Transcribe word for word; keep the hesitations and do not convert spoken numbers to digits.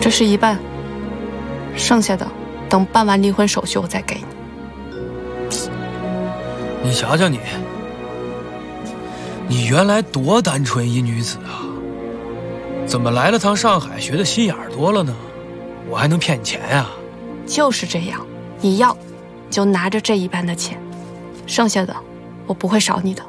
这是一半，剩下的等办完离婚手续我再给你。 你瞧瞧你，你原来多单纯一女子啊，怎么来了趟上海学的心眼儿多了呢？我还能骗你钱呀？ 就是这样，你要就拿着这一半的钱，剩下的我不会少你的。